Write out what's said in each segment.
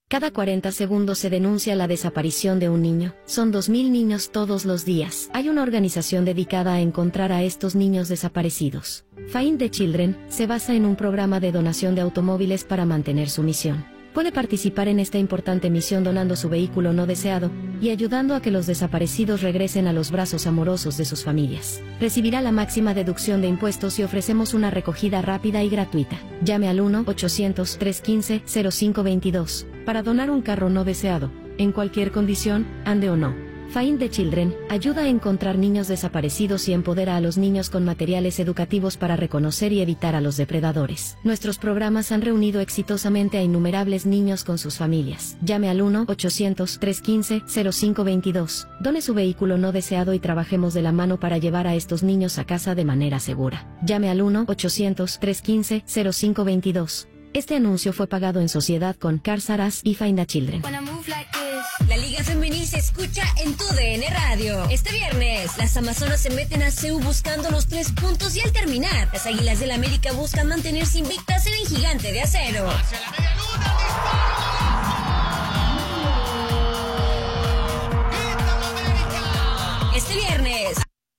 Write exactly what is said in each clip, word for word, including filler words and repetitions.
Cada cuarenta segundos se denuncia la desaparición de un niño. Son dos mil niños todos los días. Hay una organización dedicada a encontrar a estos niños desaparecidos. Find the Children se basa en un programa de donación de automóviles para mantener su misión. Puede participar en esta importante misión donando su vehículo no deseado y ayudando a que los desaparecidos regresen a los brazos amorosos de sus familias. Recibirá la máxima deducción de impuestos y ofrecemos una recogida rápida y gratuita. Llame al uno ochocientos, trescientos quince, cero cinco veintidós para donar un carro no deseado, en cualquier condición, ande o no. Find the Children ayuda a encontrar niños desaparecidos y empodera a los niños con materiales educativos para reconocer y evitar a los depredadores. Nuestros programas han reunido exitosamente a innumerables niños con sus familias. Llame al uno ochocientos, trescientos quince, cero cinco veintidós. Done su vehículo no deseado y trabajemos de la mano para llevar a estos niños a casa de manera segura. Llame al uno ochocientos, trescientos quince, cero cinco veintidós. Este anuncio fue pagado en sociedad con Cars R Us y Find the Children. La Liga Femenil se escucha en tu D N Radio. Este viernes, las Amazonas se meten a C U buscando los tres puntos y al terminar, las Águilas del América buscan mantenerse invictas en el Gigante de Acero. ¡Hacia la media luna! ¡Disparo! Este viernes.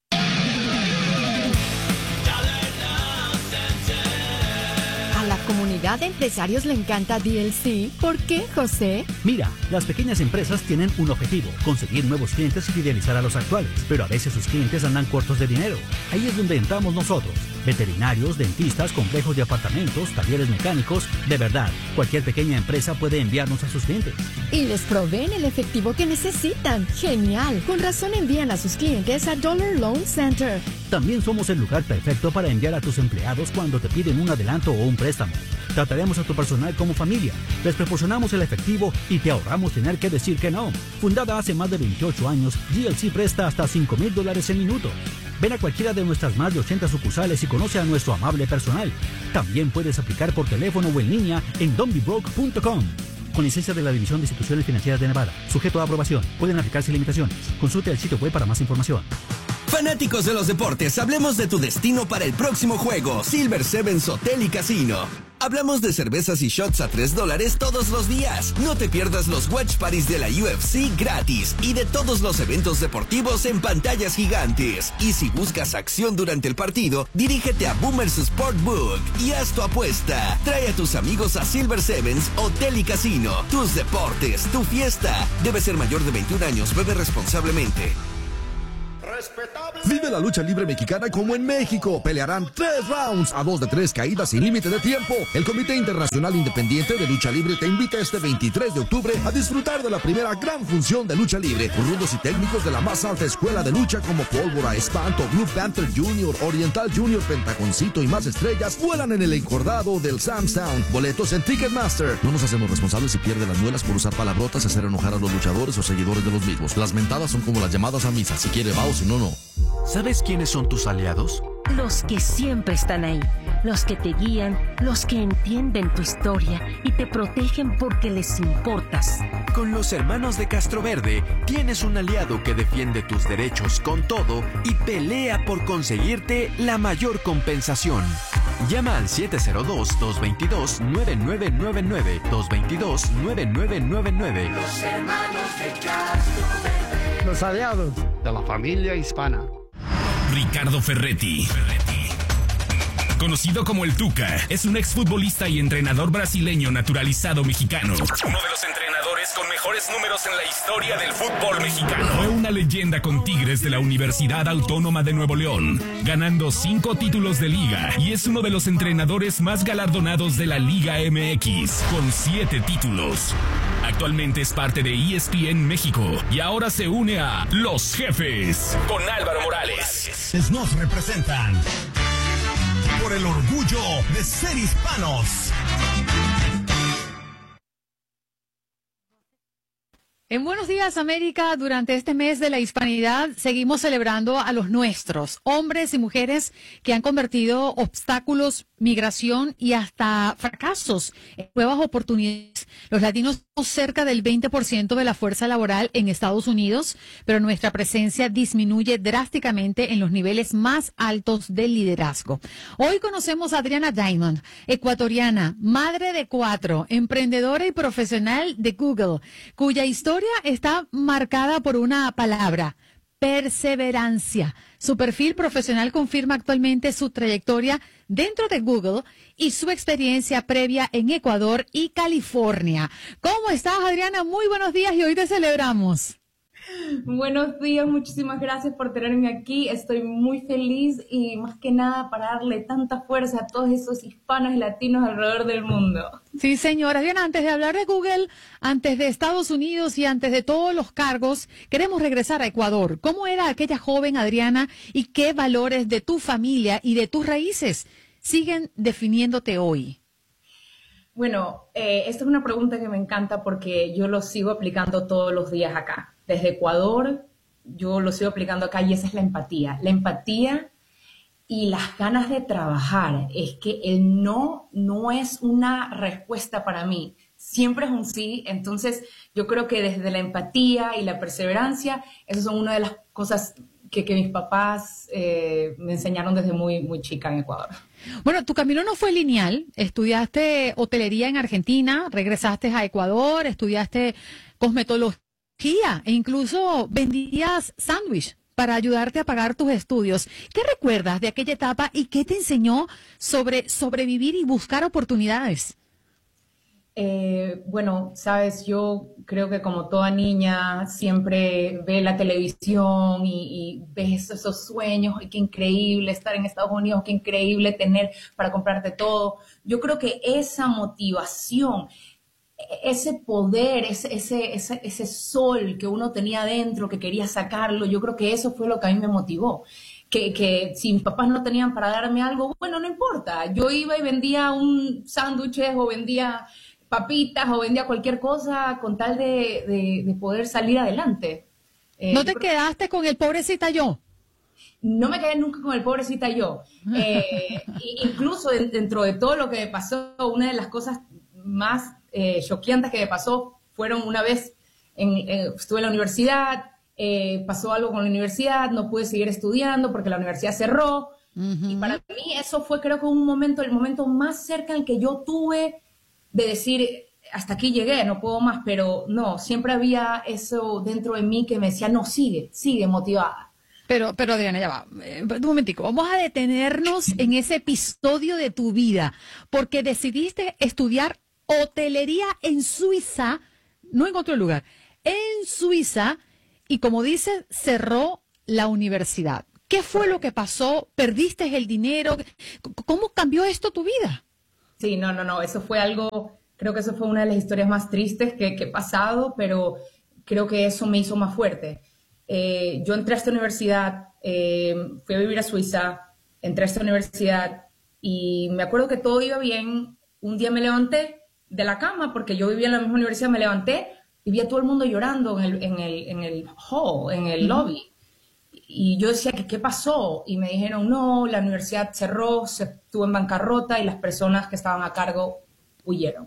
A la comunidad de empresarios le encanta D L C. ¿Por qué, José? Mira, las pequeñas empresas tienen un objetivo: conseguir nuevos clientes y fidelizar a los actuales. Pero a veces sus clientes andan cortos de dinero. Ahí es donde entramos nosotros. Veterinarios, dentistas, complejos de apartamentos, talleres mecánicos. De verdad, cualquier pequeña empresa puede enviarnos a sus clientes. Y les proveen el efectivo que necesitan. ¡Genial! Con razón envían a sus clientes a Dollar Loan Center. También somos el lugar perfecto para enviar a tus empleados cuando te piden un adelanto o un préstamo. Trataremos a tu personal como familia, les proporcionamos el efectivo y te ahorramos tener que decir que no. Fundada hace más de veintiocho años, G L C presta hasta cinco mil dólares en minutos. Ven a cualquiera de nuestras más de ochenta sucursales y conoce a nuestro amable personal. También puedes aplicar por teléfono o en línea en don't be broke punto com. Con licencia de la División de Instituciones Financieras de Nevada. Sujeto a aprobación. Pueden aplicarse limitaciones. Consulte el sitio web para más información. Fanáticos de los deportes, hablemos de tu destino para el próximo juego. Silver Sevens Hotel y Casino. Hablamos de cervezas y shots a tres dólares todos los días. No te pierdas los watch parties de la U F C gratis y de todos los eventos deportivos en pantallas gigantes. Y si buscas acción durante el partido, dirígete a Boomers Sportbook y haz tu apuesta. Trae a tus amigos a Silver Sevens Hotel y Casino. Tus deportes, tu fiesta. Debe ser mayor de veintiún años, bebe responsablemente. Vive la lucha libre mexicana como en México. Pelearán tres rounds a dos de tres caídas sin límite de tiempo. El Comité Internacional Independiente de Lucha Libre te invita este veintitrés de octubre a disfrutar de la primera gran función de lucha libre. Rudos y técnicos de la más alta escuela de lucha como Pólvora, Espanto, Blue Panther Junior, Oriental Junior, Pentaconcito y más estrellas vuelan en el encordado del Sam's Town. Boletos en Ticketmaster. No nos hacemos responsables si pierde las muelas por usar palabrotas y hacer enojar a los luchadores o seguidores de los mismos. Las mentadas son como las llamadas a misa. Si quiere va o si no, no. ¿Sabes quiénes son tus aliados? Los que siempre están ahí, los que te guían, los que entienden tu historia y te protegen porque les importas. Con los hermanos de Castroverde tienes un aliado que defiende tus derechos con todo y pelea por conseguirte la mayor compensación. Llama al siete cero dos, dos dos dos, nueve nueve nueve nueve, dos dos dos, nueve nueve nueve nueve. Los hermanos de Castroverde. Los aliados de la familia hispana. Ricardo Ferretti. Ferretti. Conocido como el Tuca, es un exfutbolista y entrenador brasileño naturalizado mexicano. Uno de los entrenadores con mejores números en la historia del fútbol mexicano. Fue una leyenda con Tigres de la Universidad Autónoma de Nuevo León, ganando cinco títulos de liga, y es uno de los entrenadores más galardonados de la Liga M X, con siete títulos. Actualmente es parte de E S P N México y ahora se une a Los Jefes con Álvaro Morales. Nos representan por el orgullo de ser hispanos. En Buenos Días, América, durante este mes de la hispanidad, seguimos celebrando a los nuestros, hombres y mujeres que han convertido obstáculos, migración y hasta fracasos en nuevas oportunidades. Los latinos somos cerca del veinte por ciento de la fuerza laboral en Estados Unidos, pero nuestra presencia disminuye drásticamente en los niveles más altos del liderazgo. Hoy conocemos a Adriana Diamond, ecuatoriana, madre de cuatro, emprendedora y profesional de Google, cuya historia está marcada por una palabra: perseverancia. Su perfil profesional confirma actualmente su trayectoria dentro de Google y su experiencia previa en Ecuador y California. ¿Cómo estás, Adriana? Muy buenos días y hoy te celebramos. Buenos días, muchísimas gracias por tenerme aquí. Estoy muy feliz y más que nada para darle tanta fuerza a todos esos hispanos y latinos alrededor del mundo. Sí, señora. Bien, antes de hablar de Google, antes de Estados Unidos y antes de todos los cargos, queremos regresar a Ecuador. ¿Cómo era aquella joven Adriana y qué valores de tu familia y de tus raíces siguen definiéndote hoy? Bueno, eh, esta es una pregunta que me encanta porque yo lo sigo aplicando todos los días acá. Desde Ecuador, yo lo sigo aplicando acá y esa es la empatía. La empatía y las ganas de trabajar. Es que el no no es una respuesta para mí, siempre es un sí. Entonces, yo creo que desde la empatía y la perseverancia, esas son una de las cosas que, que mis papás eh, me enseñaron desde muy, muy chica en Ecuador. Bueno, tu camino no fue lineal. Estudiaste hotelería en Argentina, regresaste a Ecuador, estudiaste cosmetología e incluso vendías sándwich para ayudarte a pagar tus estudios. ¿Qué recuerdas de aquella etapa y qué te enseñó sobre sobrevivir y buscar oportunidades? Eh, bueno, sabes, yo creo que como toda niña siempre ve la televisión y, y ves esos sueños, y qué increíble estar en Estados Unidos, qué increíble tener para comprarte todo. Yo creo que esa motivación, ese poder, ese, ese, ese, ese sol que uno tenía dentro, que quería sacarlo, yo creo que eso fue lo que a mí me motivó. Que, que si mis papás no tenían para darme algo, bueno, no importa. Yo iba y vendía un sándwich o vendía papitas o vendía cualquier cosa con tal de, de, de poder salir adelante. Eh, ¿No te quedaste con el pobrecita yo? No me quedé nunca con el pobrecita yo. Eh, incluso dentro de todo lo que me pasó, una de las cosas más eh, choqueantes que me pasó fueron una vez, en, eh, estuve en la universidad, eh, pasó algo con la universidad, no pude seguir estudiando porque la universidad cerró. Uh-huh. Y para mí eso fue, creo que un momento, el momento más cerca en el que yo tuve de decir, hasta aquí llegué, no puedo más, pero no, siempre había eso dentro de mí que me decía, no, sigue, sigue motivada. Pero, pero Adriana, ya va, eh, un momentico, vamos a detenernos en ese episodio de tu vida, porque decidiste estudiar hotelería en Suiza, no en otro lugar, en Suiza, y como dices, cerró la universidad. ¿Qué fue lo que pasó? ¿Perdiste el dinero? ¿Cómo cambió esto tu vida? Sí, no, no, no, eso fue algo, creo que eso fue una de las historias más tristes que, que he pasado, pero creo que eso me hizo más fuerte. Eh, yo entré a esta universidad, eh, fui a vivir a Suiza, entré a esta universidad y me acuerdo que todo iba bien. Un día me levanté de la cama, porque yo vivía en la misma universidad, me levanté y vi a todo el mundo llorando en el, en el, en el hall, en el uh-huh. lobby. Y yo decía, ¿qué, ¿qué pasó? Y me dijeron, no, la universidad cerró, se estuvo en bancarrota y las personas que estaban a cargo huyeron.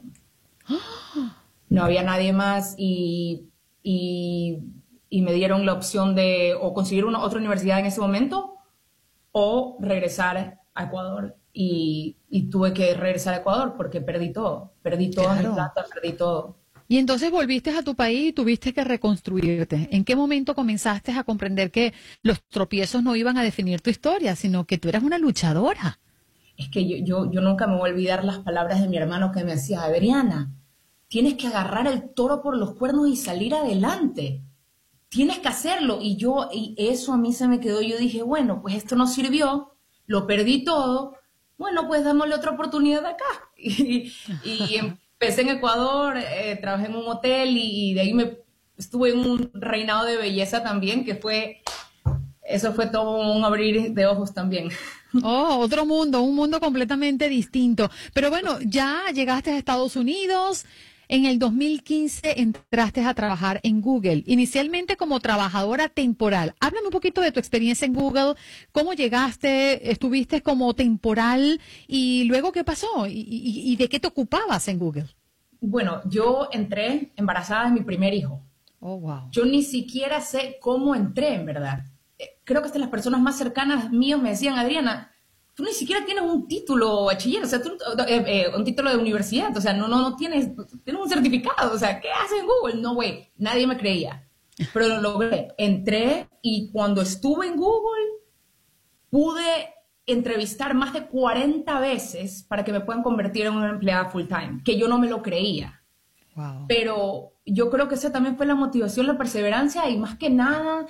No había nadie más y, y, y me dieron la opción de o conseguir una, otra universidad en ese momento o regresar a Ecuador. Y, y tuve que regresar a Ecuador porque perdí todo, perdí toda mi plata, perdí todo. Y entonces volviste a tu país y tuviste que reconstruirte. ¿En qué momento comenzaste a comprender que los tropiezos no iban a definir tu historia, sino que tú eras una luchadora? Es que yo, yo, yo nunca me voy a olvidar las palabras de mi hermano que me decía, Adriana, tienes que agarrar el toro por los cuernos y salir adelante. Tienes que hacerlo. Y yo, y eso a mí se me quedó. Yo dije, bueno, pues esto no sirvió, lo perdí todo. Bueno, pues dámosle otra oportunidad acá. Y, y empecé en Ecuador, eh, trabajé en un hotel y, y de ahí me estuve en un reinado de belleza también, que fue, eso fue todo un abrir de ojos también. Oh, otro mundo, un mundo completamente distinto. Pero bueno, ya llegaste a Estados Unidos, En el dos mil quince entraste a trabajar en Google, inicialmente como trabajadora temporal. Háblame un poquito de tu experiencia en Google, cómo llegaste, estuviste como temporal y luego qué pasó y, y, y de qué te ocupabas en Google. Bueno, yo entré embarazada de mi primer hijo. Oh, wow. Yo ni siquiera sé cómo entré, en verdad. Creo que hasta las personas más cercanas míos me decían, Adriana, tú ni siquiera tienes un título bachiller, o sea, tú, eh, eh, un título de universidad, o sea, no, no, no tienes, tienes un certificado, o sea, ¿qué haces en Google? No, güey, nadie me creía, pero lo logré. Entré y cuando estuve en Google pude entrevistar más de cuarenta veces para que me puedan convertir en una empleada full time, que yo no me lo creía. Wow. Pero yo creo que esa también fue la motivación, la perseverancia y más que nada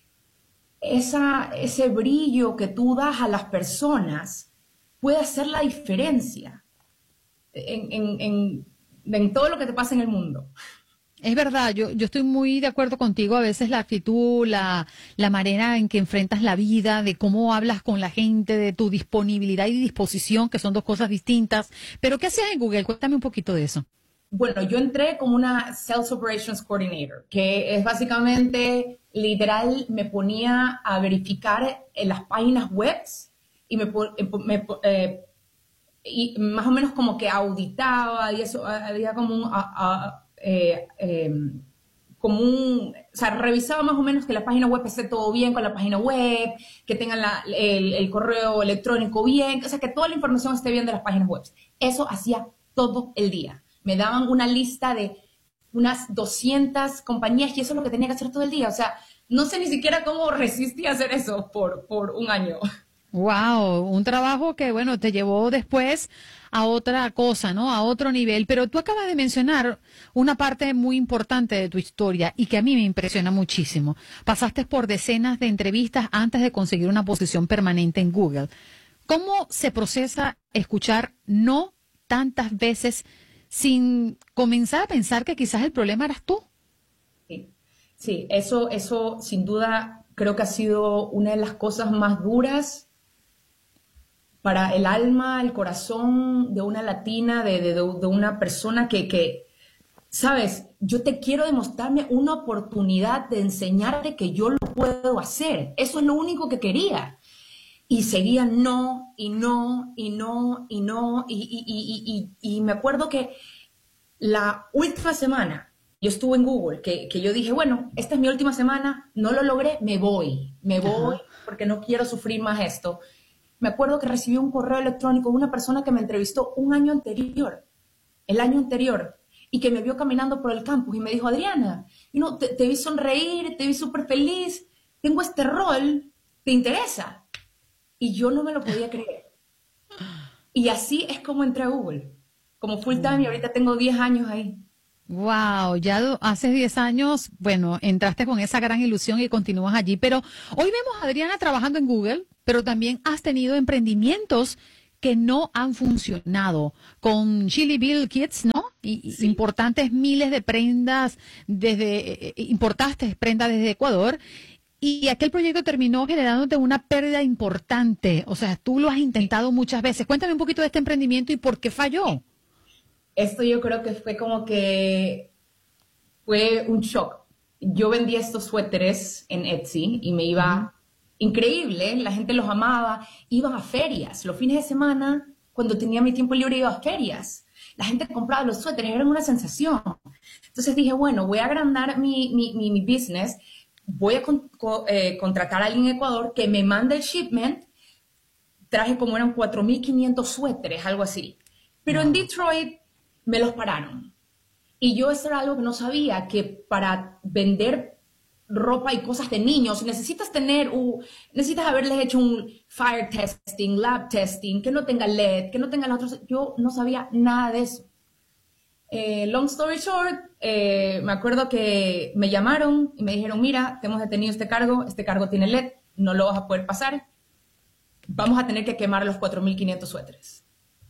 esa, ese brillo que tú das a las personas puede hacer la diferencia en, en, en, en todo lo que te pasa en el mundo. Es verdad, yo, yo estoy muy de acuerdo contigo. A veces la actitud, la, la manera en que enfrentas la vida, de cómo hablas con la gente, de tu disponibilidad y disposición, que son dos cosas distintas. Pero ¿qué hacías en Google? Cuéntame un poquito de eso. Bueno, yo entré como una Sales Operations Coordinator, que es básicamente, literal, me ponía a verificar en las páginas web y me, me eh, y más o menos como que auditaba y eso, había como un, a, a, eh, eh, como un, o sea, revisaba más o menos que la página web esté todo bien con la página web, que tengan la, el, el correo electrónico bien, o sea, que toda la información esté bien de las páginas web. Eso hacía todo el día. Me daban una lista de unas doscientas compañías y eso es lo que tenía que hacer todo el día. O sea, no sé ni siquiera cómo resistí a hacer eso por, por un año. Wow, un trabajo que, bueno, te llevó después a otra cosa, ¿no? A otro nivel. Pero tú acabas de mencionar una parte muy importante de tu historia y que a mí me impresiona muchísimo. Pasaste por decenas de entrevistas antes de conseguir una posición permanente en Google. ¿Cómo se procesa escuchar no tantas veces sin comenzar a pensar que quizás el problema eras tú? Sí, sí, eso, eso sin duda creo que ha sido una de las cosas más duras para el alma, el corazón de una latina, de, de, de una persona que, que, sabes, yo te quiero demostrarme una oportunidad de enseñarte que yo lo puedo hacer. Eso es lo único que quería. Y seguía no, y no, y no, y no, y, y, y, y, y me acuerdo que la última semana yo estuve en Google, que, que yo dije, bueno, esta es mi última semana, no lo logré, me voy, me voy, Ajá. porque no quiero sufrir más esto. Me acuerdo que recibí un correo electrónico de una persona que me entrevistó un año anterior, el año anterior, y que me vio caminando por el campus y me dijo, Adriana, you know, te, te vi sonreír, te vi súper feliz, tengo este rol, ¿te interesa? Y yo no me lo podía creer. Y así es como entré a Google, como full time, y ahorita tengo diez años ahí. Wow, ya hace diez años, bueno, entraste con esa gran ilusión y continúas allí. Pero hoy vemos a Adriana trabajando en Google, pero también has tenido emprendimientos que no han funcionado. Con Chili Bill Kids, ¿no? Y sí. Importantes miles de prendas, desde eh, importaste prendas desde Ecuador. Y aquel proyecto terminó generándote una pérdida importante. O sea, tú lo has intentado muchas veces. Cuéntame un poquito de este emprendimiento y por qué falló. Esto yo creo que fue como que fue un shock. Yo vendía estos suéteres en Etsy y me iba uh-huh. increíble. La gente los amaba. Iban a ferias. Los fines de semana, cuando tenía mi tiempo libre, iba a ferias. La gente compraba los suéteres. Eran una sensación. Entonces dije, bueno, voy a agrandar mi, mi, mi, mi business. Voy a con, con, eh, contratar a alguien en Ecuador que me mande el shipment. Traje como eran cuatro mil quinientos suéteres, algo así. Pero wow. en Detroit me los pararon. Y yo eso era algo que no sabía, que para vender ropa y cosas de niños necesitas tener, uh, necesitas haberles hecho un fire testing, lab testing, que no tenga L E D, que no tenga las otras. Yo no sabía nada de eso. Eh, long story short, eh, me acuerdo que me llamaron y me dijeron, mira, te hemos detenido este cargo, este cargo tiene L E D, no lo vas a poder pasar, vamos a tener que quemar los cuatro mil quinientos suéteres.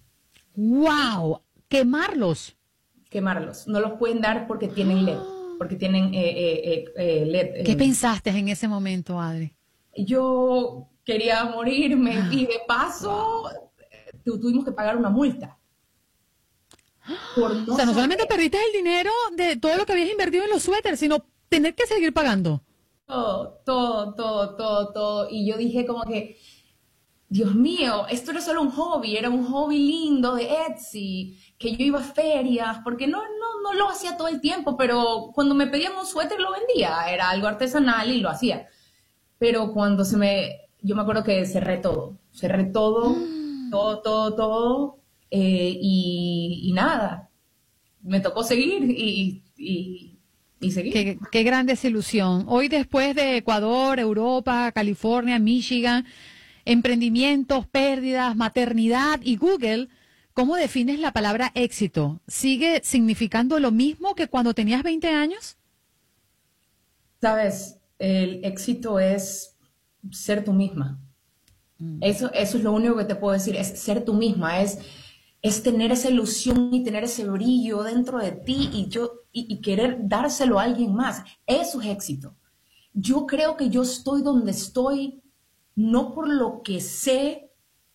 ¡Wow! ¿Quemarlos? Quemarlos, no los pueden dar porque tienen L E D, porque tienen eh, eh, eh, L E D. ¿Qué eh. pensaste en ese momento, Adri? Yo quería morirme y de paso tu, tuvimos que pagar una multa. Por no o sea, no saber. solamente perdiste el dinero de todo lo que habías invertido en los suéteres, sino tener que seguir pagando. Todo, todo, todo, todo, todo. Y yo dije como que, Dios mío, esto era solo un hobby, era un hobby lindo de Etsy, que yo iba a ferias, porque no, no, no lo hacía todo el tiempo, pero cuando me pedían un suéter lo vendía, era algo artesanal y lo hacía. Pero cuando se me, yo me acuerdo que cerré todo, cerré todo, mm. todo, todo, todo, eh, y, y nada, me tocó seguir y, y, y seguir. Qué, qué gran desilusión. Hoy, después de Ecuador, Europa, California, Michigan, emprendimientos, pérdidas, maternidad y Google, ¿cómo defines la palabra éxito? ¿Sigue significando lo mismo que cuando tenías veinte años? Sabes, el éxito es ser tú misma. Mm. Eso, eso es lo único que te puedo decir, es ser tú misma, es, es tener esa ilusión y tener ese brillo dentro de ti y, yo, y, y querer dárselo a alguien más. Eso es éxito. Yo creo que yo estoy donde estoy no por lo que sé,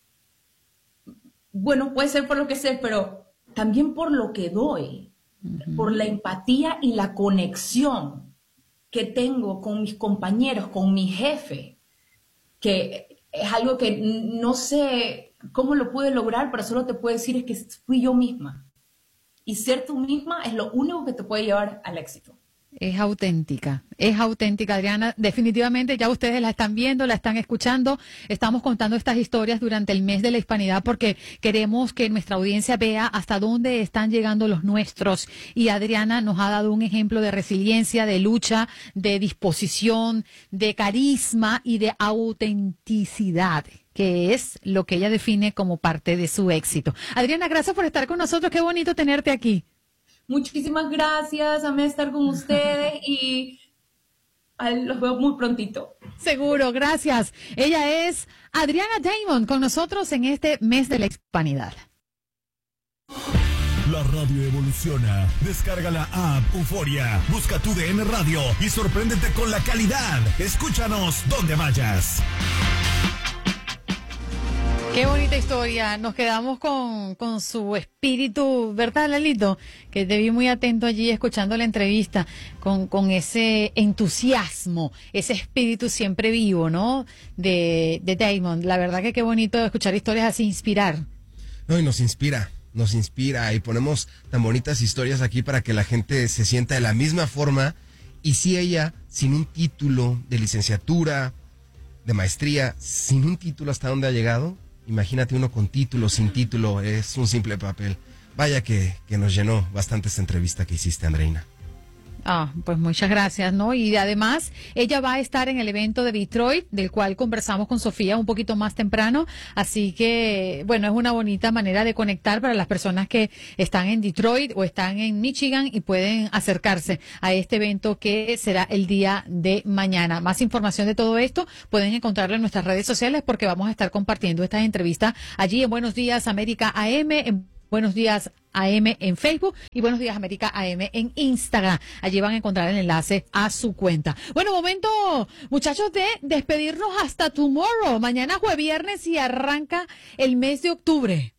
bueno, puede ser por lo que sé, pero también por lo que doy, uh-huh. por la empatía y la conexión que tengo con mis compañeros, con mi jefe, que es algo que no sé cómo lo pude lograr, pero solo te puedo decir es que fui yo misma. Y ser tú misma es lo único que te puede llevar al éxito. Es auténtica, es auténtica, Adriana. Definitivamente ya ustedes la están viendo, la están escuchando. Estamos contando estas historias durante el mes de la hispanidad porque queremos que nuestra audiencia vea hasta dónde están llegando los nuestros. Y Adriana nos ha dado un ejemplo de resiliencia, de lucha, de disposición, de carisma y de autenticidad, que es lo que ella define como parte de su éxito. Adriana, gracias por estar con nosotros. Qué bonito tenerte aquí. Muchísimas gracias, amé estar con ustedes y los veo muy prontito. Seguro, gracias. Ella es Adriana Diamond con nosotros en este mes de la hispanidad. La radio evoluciona. Descarga la app Euforia, busca tu D N Radio y sorpréndete con la calidad. Escúchanos donde vayas. Qué bonita historia. Nos quedamos con, con su espíritu, ¿verdad, Lalito? Que te vi muy atento allí escuchando la entrevista, con, con ese entusiasmo, ese espíritu siempre vivo, ¿no? De, de Diamond. La verdad que qué bonito escuchar historias así, inspirar. No, y nos inspira, nos inspira y ponemos tan bonitas historias aquí para que la gente se sienta de la misma forma. Y si ella, sin un título de licenciatura, de maestría, sin un título, ¿hasta dónde ha llegado? Imagínate uno con título, sin título, es un simple papel. Vaya que, que nos llenó bastante esta entrevista que hiciste, Andreina. Ah, pues muchas gracias, ¿no? Y además, ella va a estar en el evento de Detroit, del cual conversamos con Sofía un poquito más temprano, así que, bueno, es una bonita manera de conectar para las personas que están en Detroit o están en Michigan y pueden acercarse a este evento que será el día de mañana. Más información de todo esto pueden encontrarlo en nuestras redes sociales porque vamos a estar compartiendo estas entrevistas allí en Buenos Días América A M, en Buenos Días A M en Facebook y Buenos Días América A M en Instagram. Allí van a encontrar el enlace a su cuenta. Bueno, momento, muchachos, de despedirnos hasta tomorrow. Mañana fue viernes y arranca el mes de octubre.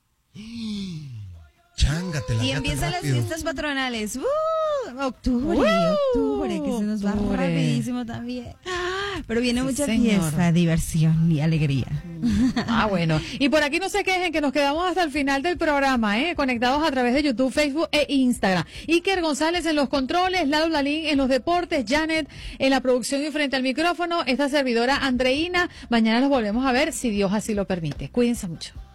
Chángate, y empiezan las fiestas patronales. ¡Uh! Octubre, ¡Uh! octubre, que se nos va octubre. rapidísimo también. Pero viene Sí, mucha señor. fiesta, diversión y alegría. Ah, bueno. Y por aquí no se quejen que nos quedamos hasta el final del programa, ¿eh? Conectados a través de YouTube, Facebook e Instagram. Iker González en los controles, Lalo Lalín en los deportes, Janet en la producción y frente al micrófono, esta servidora Andreina. Mañana los volvemos a ver si Dios así lo permite. Cuídense mucho.